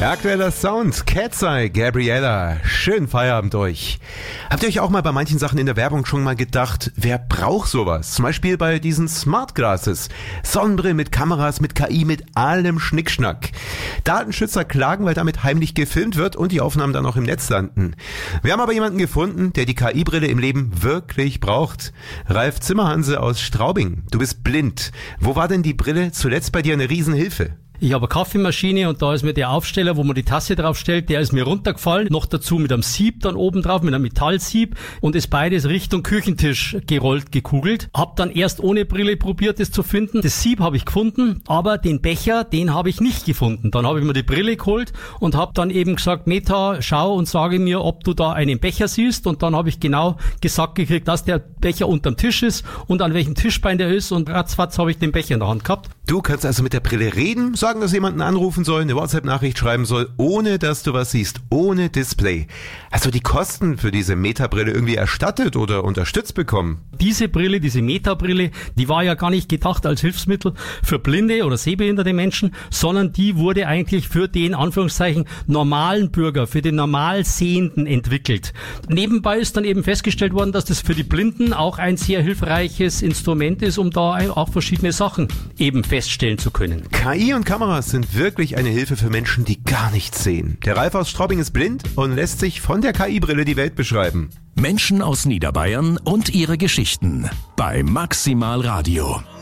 Aktueller Sound, Cat's Eye, Gabriella. Schönen Feierabend euch. Habt ihr euch auch mal bei manchen Sachen in der Werbung schon mal gedacht, wer braucht sowas? Zum Beispiel bei diesen Smart Glasses. Sonnenbrillen mit Kameras, mit KI, mit allem Schnickschnack. Datenschützer klagen, weil damit heimlich gefilmt wird und die Aufnahmen dann auch im Netz landen. Wir haben aber jemanden gefunden, der die KI-Brille im Leben wirklich braucht. Ralf Zimmerhanse aus Straubing. Du bist blind. Wo war denn die Brille zuletzt bei dir eine Riesenhilfe? Ich habe eine Kaffeemaschine und da ist mir der Aufsteller, wo man die Tasse draufstellt, der ist mir runtergefallen. Noch dazu mit einem Sieb dann oben drauf, mit einem Metallsieb und ist beides Richtung Küchentisch gerollt, gekugelt. Hab dann erst ohne Brille probiert, das zu finden. Das Sieb habe ich gefunden, aber den Becher, den habe ich nicht gefunden. Dann habe ich mir die Brille geholt und habe dann eben gesagt, Meta, schau und sage mir, ob du da einen Becher siehst. Und dann habe ich genau gesagt gekriegt, dass der Becher unterm Tisch ist und an welchem Tischbein der ist. Und ratzfatz habe ich den Becher in der Hand gehabt. Du kannst also mit der Brille reden, sagen, dass jemanden anrufen soll, eine WhatsApp-Nachricht schreiben soll, ohne dass du was siehst, ohne Display. Hast du die Kosten für diese Meta-Brille irgendwie erstattet oder unterstützt bekommen? Diese Brille, diese Meta-Brille, die war ja gar nicht gedacht als Hilfsmittel für blinde oder sehbehinderte Menschen, sondern die wurde eigentlich für den, Anführungszeichen, normalen Bürger, für den normal Sehenden entwickelt. Nebenbei ist dann eben festgestellt worden, dass das für die Blinden auch ein sehr hilfreiches Instrument ist, um da auch verschiedene Sachen eben feststellen zu können. KI und Kameras sind wirklich eine Hilfe für Menschen, die gar nichts sehen. Der Ralf aus Straubing ist blind und lässt sich von der KI-Brille die Welt beschreiben. Menschen aus Niederbayern und ihre Geschichten bei Maximal Radio.